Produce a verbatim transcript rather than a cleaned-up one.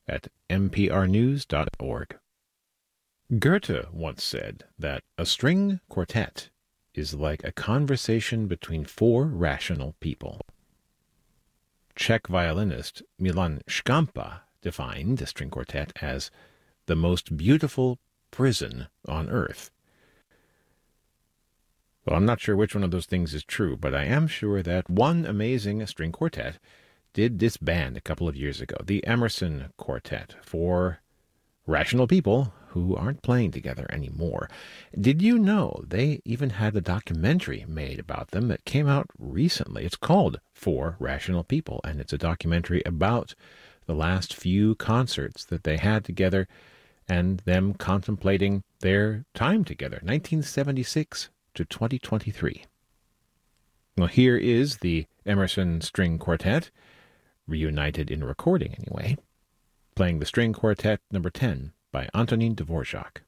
at n p r news dot org. Goethe once said that a string quartet is like a conversation between four rational people. Czech violinist Milan Škampa defined the string quartet as the most beautiful prison on earth. Well, I'm not sure which one of those things is true, but I am sure that one amazing string quartet did disband a couple of years ago, the Emerson Quartet, for rational people who aren't playing together anymore. Did you know they even had a documentary made about them that came out recently? It's called Four Rational People, and it's a documentary about the last few concerts that they had together and them contemplating their time together, nineteen seventy-six to twenty twenty-three. Well, here is the Emerson String Quartet, reunited in recording anyway, playing the String Quartet number ten by Antonin Dvorak.